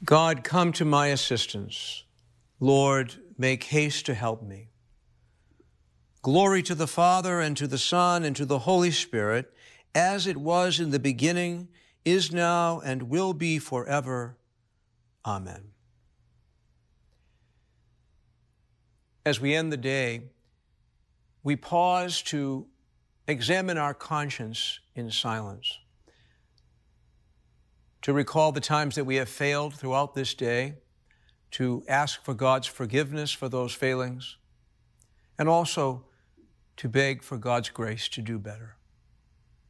God, come to my assistance. Lord, make haste to help me. Glory to the Father, and to the Son, and to the Holy Spirit, as it was in the beginning, is now, and will be forever. Amen. As we end the day, we pause to examine our conscience in silence, to recall the times that we have failed throughout this day, to ask for God's forgiveness for those failings, and also to beg for God's grace to do better.